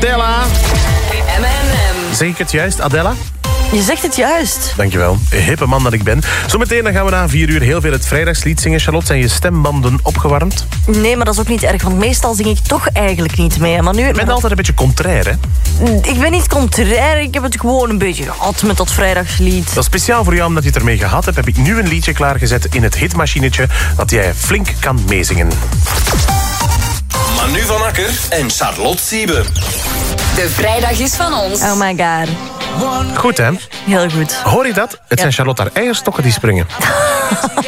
Adela. M&M. Zeg ik het juist, Adela? Je zegt het juist. Dankjewel, hippe man dat ik ben. Zometeen dan gaan we na 4 uur heel veel het vrijdagslied zingen. Charlotte, zijn je stembanden opgewarmd? Nee, maar dat is ook niet erg, want meestal zing ik toch eigenlijk niet mee. Maar nu... Je bent altijd een beetje contrair, hè? Ik ben niet contrair, ik heb het gewoon een beetje gehad met dat vrijdagslied. Dat is speciaal voor jou, omdat je het ermee gehad hebt, heb ik nu een liedje klaargezet in het hitmachinetje dat jij flink kan meezingen. Manu van Akker en Charlotte Siebe. De vrijdag is van ons. Oh my god. Goed, hè? Heel goed. Hoor je dat? Het zijn Charlotte haar eierstokken die springen.